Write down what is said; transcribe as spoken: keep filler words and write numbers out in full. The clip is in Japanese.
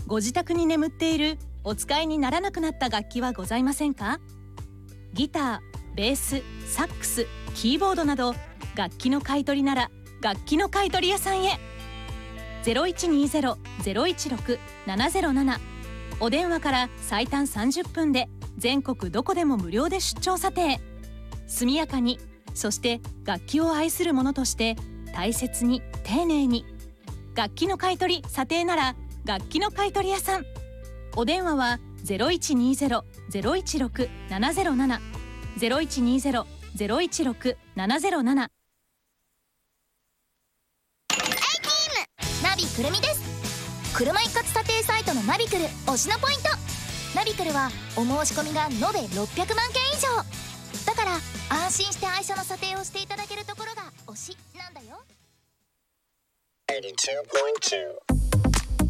ご自宅に眠っているお使いにならなくなった楽器はございませんか？ギター、ベース、サックス、キーボードなど楽器の買い取りなら楽器の買い取り屋さんへ。 ゼロいちにゼロ ゼロいちろく ななゼロなな お電話から最短さんじゅっぷんで全国どこでも無料で出張査定。速やかに、そして楽器を愛する者として大切に丁寧に。楽器の買い取り査定なら楽器の買い取り屋さん。お電話は ゼロいちにゼロ ゼロいちろく ななゼロなな ゼロいちにゼロ ゼロいちろく ななゼロなな。 ナビくるみです。車一括査定サイトのナビクル推しのポイント。ナビクルはお申し込みが延べろっぴゃくまんけん以上だから、安心して愛車の査定をしていただけるところが推しなんだよ。はちじゅうにてんに